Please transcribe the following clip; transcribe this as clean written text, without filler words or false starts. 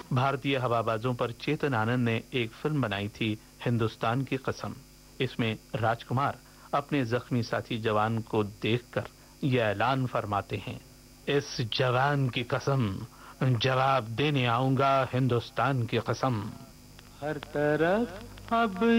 भारतीय हवाबाजों पर चेतन आनंद ने एक फिल्म बनाई थी, हिंदुस्तान की कसम। इसमें राजकुमार अपने जख्मी साथी जवान को देखकर यह ऐलान फरमाते हैं, इस जवान की कसम, जवाब देने आऊंगा हिंदुस्तान की कसम। हर तरफ अब